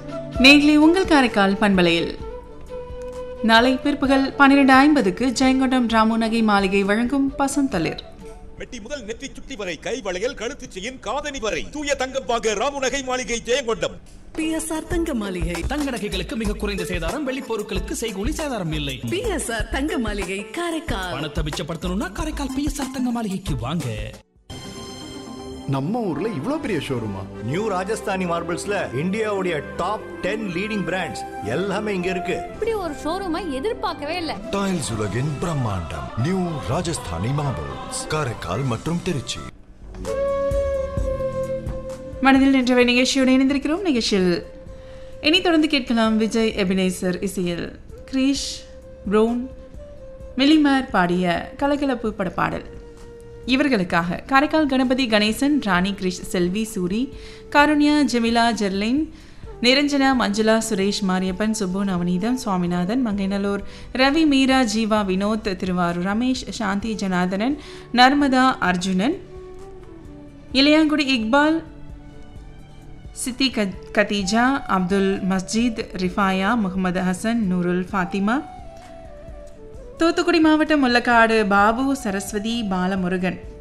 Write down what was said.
நேயர்களே, உங்கள் காரைக்கால் பண்பலையில் நாளை பிற்பகல் 12:50க்கு ஜெயங்கொண்டம் ராமுநகை மாளிகை வழங்கும் பசந்தளிர். வெட்டி முதல் நெற்றி சுட்டி வரை கை வளையல் கழுத்து செயின் காதணி வரை தூய தங்கம் பாக ராமுநகை மாளிகை ஜெயங்கொண்டம். பிஎஸ்ஆர் தங்க மாளிகை தங்க நகைகளுக்கு மிக குறைந்த சேதாரம், வெள்ளி பொருட்களுக்கு செய்கூலி சேதாரம் இல்லை. பிஎஸ்ஆர் தங்க மாளிகை காரைக்கால். பணத்தை மிச்சப்படுத்தணும்னா காரைக்கால் பிஎஸ்ஆர் தங்க மாளிகைக்கு வாங்க. நம்ம ஊர்ல இவ்ளோ பெரிய ஷோரூமா? நியூ ராஜஸ்தானி மார்பிள்ஸ்ல இந்தியாவுடைய டாப் 10 லீடிங் பிராண்ட்ஸ் எல்லாமே இங்க இருக்கு. இப்படி ஒரு ஷோரூமை எதிர்பார்க்கவே இல்ல. டைல்ஸ் உலகின் பிரம்மாண்டம் நியூ ராஜஸ்தானி மார்பிள்ஸ், காரைக்கால் மற்றும் திருச்சி. மனதில் நின்றவை நிகழ்ச்சியோடு இணைந்திருக்கிறோம். நிகழ்ச்சியில் இனி தொடர்ந்து கேட்கலாம் விஜய் எபினேசர் இசையில் கிரீஷ் ப்ரௌன் மிலிமார் பாடிய கலகலப்பு படப்பாடல். இவர்களுக்காக காரைக்கால் கணபதி கணேசன், ராணி கிரிஷ், செல்வி, சூரி, காருண்யா, ஜெமிலா, ஜெர்லின், நிரஞ்சனா, மஞ்சுளா, சுரேஷ், மாரியப்பன், சுப்பு, நவநீதம், சுவாமிநாதன், மங்கைநல்லூர், ரவி, மீரா, ஜீவா, வினோத், திருவாரூர் ரமேஷ், சாந்தி, ஜனார்தனன், நர்மதா, அர்ஜுனன், இளையாங்குடி இக்பால், சித்தி கதீஜா, அப்துல் மஸ்ஜித், ரிஃபாயா, முகமது ஹசன், நூருல் ஃபாத்திமா, தூத்துக்குடி மாவட்டம் முல்லக்காடு பாபு, சரஸ்வதி, பாலமுருகன்,